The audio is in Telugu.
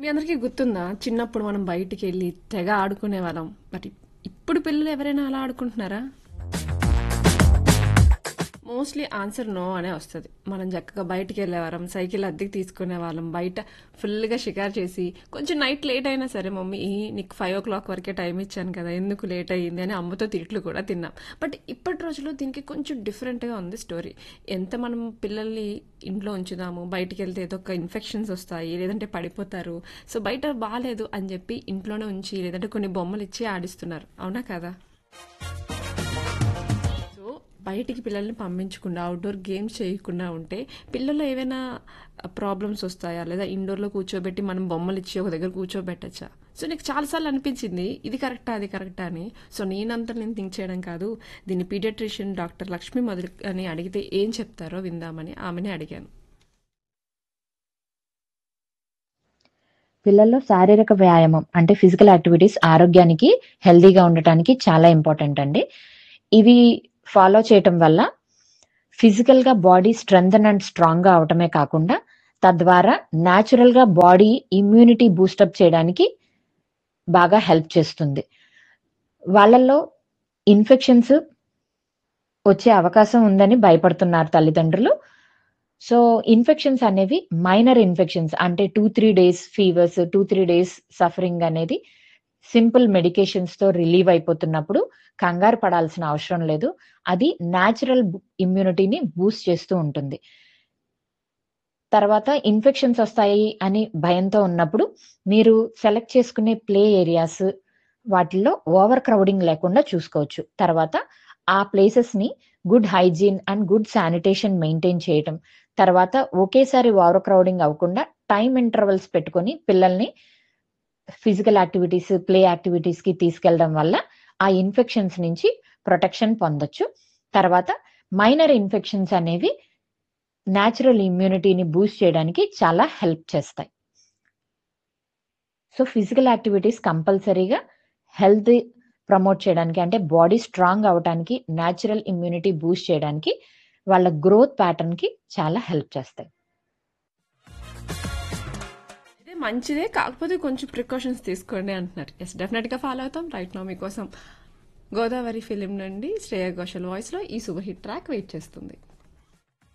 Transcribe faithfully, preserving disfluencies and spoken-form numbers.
మీ అందరికీ గుర్తుందా చిన్నప్పుడు మనం బయటికి వెళ్ళి తెగ ఆడుకునే వాళ్ళం. బట్ ఇప్పుడు పిల్లలు ఎవరైనా అలా ఆడుకుంటున్నారా? మోస్ట్లీ ఆన్సర్ నో అనే వస్తుంది. మనం చక్కగా బయటికి వెళ్ళేవారం, సైకిల్ అద్దెకి తీసుకునే వాళ్ళం, బయట ఫుల్గా షికార్ చేసి కొంచెం నైట్ లేట్ అయినా సరే మమ్మీ ఈ నీకు ఫైవ్ ఓ క్లాక్ వరకే టైం ఇచ్చాను కదా ఎందుకు లేట్ అయ్యింది అని అమ్మతో తిట్లు కూడా తిన్నాం. బట్ ఇప్పటి రోజుల్లో దీనికి కొంచెం డిఫరెంట్గా ఉంది స్టోరీ. ఎంత మనం పిల్లల్ని ఇంట్లో ఉంచుదాము, బయటికి వెళ్తే ఏదో ఒక ఇన్ఫెక్షన్స్ వస్తాయి, లేదంటే పడిపోతారు, సో బయట బాగాలేదు అని చెప్పి ఇంట్లోనే ఉంచి లేదంటే కొన్ని బొమ్మలు ఇచ్చి ఆడిస్తున్నారు. అవునా కదా? సో బయటికి పిల్లల్ని పంపించకుండా అవుట్డోర్ గేమ్స్ చేయకుండా ఉంటే పిల్లల్లో ఏవైనా ప్రాబ్లమ్స్ వస్తాయా? లేదా ఇండోర్లో కూర్చోబెట్టి మనం బొమ్మలు ఇచ్చి ఒక దగ్గర కూర్చోబెట్టచ్చా? సో నీకు చాలాసార్లు అనిపించింది ఇది కరెక్టా అది కరెక్టా అని. సో నేనంతా నేను థింక్ చేయడం కాదు, దీన్ని పీడియాట్రిషియన్ డాక్టర్ లక్ష్మీ మధుర్ అని అడిగితే ఏం చెప్తారో విందామని ఆమెనే అడిగాను. పిల్లల్లో శారీరక వ్యాయామం అంటే ఫిజికల్ యాక్టివిటీస్ ఆరోగ్యానికి హెల్దీగా ఉండటానికి చాలా ఇంపార్టెంట్ అండి. ఇవి ఫాలో చేయటం వల్ల ఫిజికల్ గా బాడీ స్ట్రెంగ్త్ అండ్ స్ట్రాంగ్ గా అవటమే కాకుండా తద్వారా న్యాచురల్ గా బాడీ ఇమ్యూనిటీ బూస్టప్ చేయడానికి బాగా హెల్ప్ చేస్తుంది. వాళ్ళల్లో ఇన్ఫెక్షన్స్ వచ్చే అవకాశం ఉందని భయపడుతున్నారు తల్లిదండ్రులు. సో ఇన్ఫెక్షన్స్ అనేవి మైనర్ ఇన్ఫెక్షన్స్ అంటే two three days fevers, two three days suffering అనేది సింపుల్ మెడికేషన్స్ తో రిలీవ్ అయిపోతున్నప్పుడు కంగారు పడాల్సిన అవసరం లేదు. అది న్యాచురల్ ఇమ్యూనిటీని బూస్ట్ చేస్తూ ఉంటుంది. తర్వాత ఇన్ఫెక్షన్స్ వస్తాయి అని భయంతో ఉన్నప్పుడు మీరు సెలెక్ట్ చేసుకునే ప్లే ఏరియాస్ వాటిల్లో ఓవర్ క్రౌడింగ్ లేకుండా చూసుకోవచ్చు. తర్వాత ఆ ప్లేసెస్ ని good hygiene and good sanitation maintain చేయటం, తర్వాత ఒకేసారి ఓవర్ క్రౌడింగ్ అవ్వకుండా టైం ఇంటర్వెల్స్ పెట్టుకొని పిల్లల్ని ఫిజికల్ యాక్టివిటీస్, ప్లే యాక్టివిటీస్ కి తీసుకెళ్లడం వల్ల ఆ ఇన్ఫెక్షన్స్ నుంచి ప్రొటెక్షన్ పొందొచ్చు. తర్వాత మైనర్ ఇన్ఫెక్షన్స్ అనేవి న్యాచురల్ ఇమ్యూనిటీని బూస్ట్ చేయడానికి చాలా హెల్ప్ చేస్తాయి. సో ఫిజికల్ యాక్టివిటీస్ కంపల్సరీగా హెల్త్ ప్రమోట్ చేయడానికి అంటే బాడీ స్ట్రాంగ్ అవడానికి, న్యాచురల్ ఇమ్యూనిటీ బూస్ట్ చేయడానికి, వాళ్ళ గ్రోత్ ప్యాటర్న్ కి చాలా హెల్ప్ చేస్తాయి. ఇదే మంచిదే, కాకపోతే కొంచెం ప్రికాషన్స్ తీసుకోండి అంటున్నారు. ఎస్, డెఫినెట్ గా ఫాలో అవుతాం. రైట్ నో మీకోసం గోదావరి ఫిలిం నుండి శ్రేయ ఘోషల్ వాయిస్ లో ఈ సూపర్ హిట్ ట్రాక్ వెయిట్ చేస్తుంది.